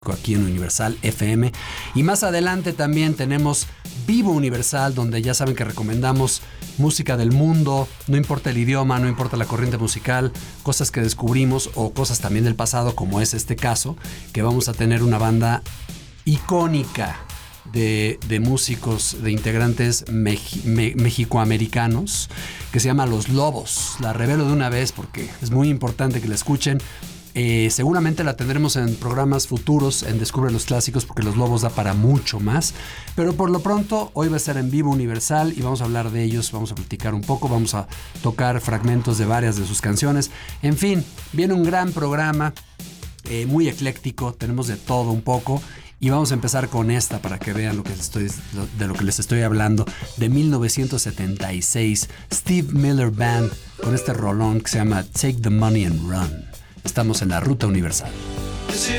aquí en Universal FM. Y más adelante también tenemos Vivo Universal, donde ya saben que recomendamos música del mundo, no importa el idioma, no importa la corriente musical, cosas que descubrimos o cosas también del pasado, como es este caso, que vamos a tener una banda icónica de músicos, de integrantes mexicoamericanos, que se llama Los Lobos. La revelo de una vez porque es muy importante que la escuchen. Seguramente la tendremos en programas futuros en Descubre los Clásicos, porque Los Lobos da para mucho más, pero por lo pronto hoy va a estar en Vivo Universal y vamos a hablar de ellos, vamos a platicar un poco, vamos a tocar fragmentos de varias de sus canciones. En fin, viene un gran programa, muy ecléctico, tenemos de todo un poco. Y vamos a empezar con esta para que vean de lo que les estoy hablando. De 1976, Steve Miller Band, con este rolón que se llama Take the Money and Run. Estamos en la Ruta Universal. She